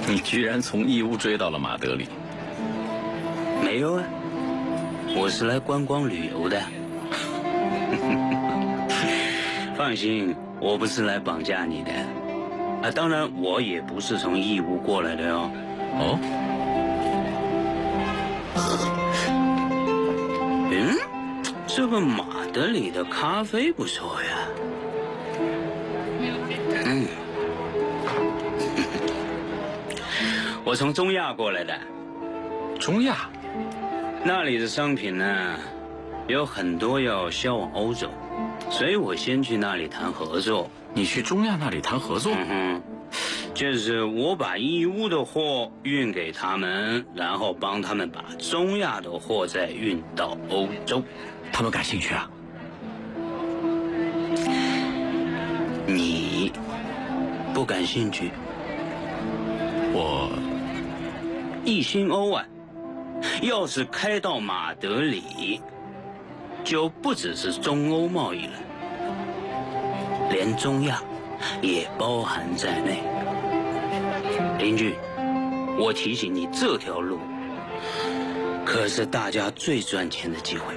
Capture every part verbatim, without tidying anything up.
你居然从义乌追到了马德里？ 没有啊，我是来观光旅游的。放心，我不是来绑架你的。啊，当然，我也不是从义乌过来的哟。 哦。 嗯，这个马德里的咖啡不错呀。嗯。我从中亚过来的。 中亚？ 那里的商品呢，有很多要销往欧洲，所以我先去那里谈合作。 你去中亚那里谈合作？ 嗯哼，就是我把义乌的货运给他们，然后帮他们把中亚的货再运到欧洲。 他们感兴趣啊？ 你不感兴趣？ 我一心欧啊，要是开到马德里，就不只是中欧贸易了，连中亚也包含在内。邻居，我提醒你，这条路可是大家最赚钱的机会。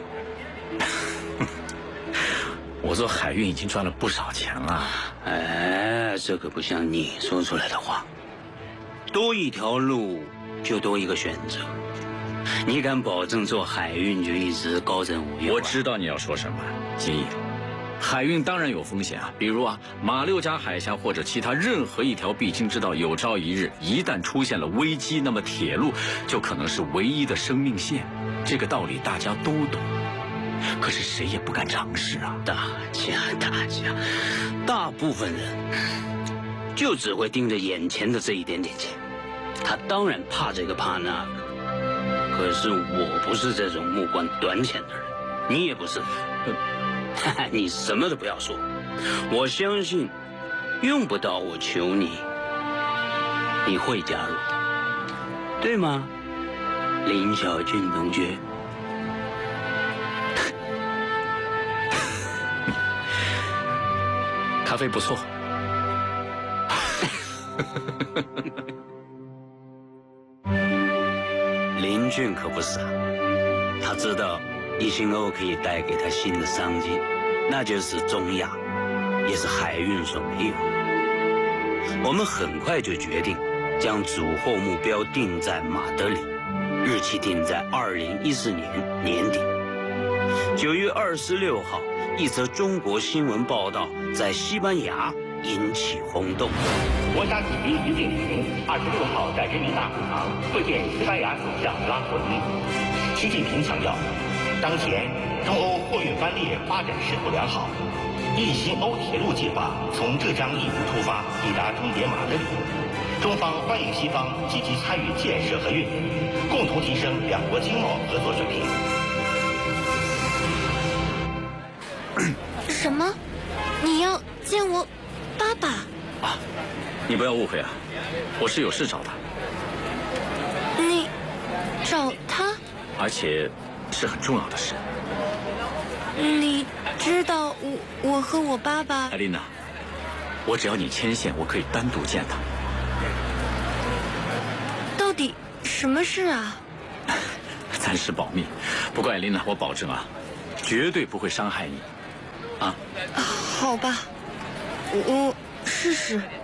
我做海运已经赚了不少钱了。 哎，这可不像你说出来的话。多一条路就多一个选择。你敢保证做海运就一直高枕无忧？ 我知道你要说什么，金毅。海运当然有风险啊，比如啊，马六甲海峡或者其他任何一条必经之道，有朝一日一旦出现了危机，那么铁路就可能是唯一的生命线。这个道理大家都懂，可是谁也不敢尝试啊。 大家，大家，大部分人就只会盯着眼前的这一点点钱，他当然怕这个怕那个。可是我不是这种目光短浅的人，你也不是。你什么都不要说，我相信用不到我求你，你会加入的，对吗，林小俊同学？ 咖啡不错。 林俊可不傻，他知道一心欧可以带给他新的商机，那就是中亚，也是海运所没有的。我们很快就决定将主货目标定在马德里，日期定在二零一四年年底。九月二十六号，一则中国新闻报道在西班牙引起轰动。 国家主席习近平二十六号在人民大会堂会见西班牙首相拉霍伊。习近平强调，当前中欧货运班列发展势头良好，一心欧铁路计划从浙江义乌出发，抵达终点马德里。中方欢迎西方积极参与建设和运营，共同提升两国经贸合作水平。 什么？你要见我爸爸？ 啊，你不要误会啊，我是有事找他。 你找他？ 而且是很重要的事。 你知道我我和我爸爸？ 艾琳娜，我只要你牵线，我可以单独见他。 到底什么事啊？ 暂时保密，不过艾琳娜，我保证啊，绝对不会伤害你。啊， 好吧，我试试。